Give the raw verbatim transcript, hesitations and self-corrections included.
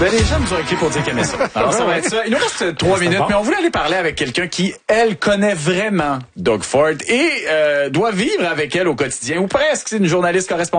Ben, les gens nous ont écrit pour dire qu'ils aimaient ça. Alors, ça va être ça. Il nous reste trois minutes, bon. mais on voulait aller parler avec quelqu'un qui, elle, connaît vraiment Doug Ford et euh, doit vivre avec elle au quotidien, ou presque. C'est une journaliste correspondante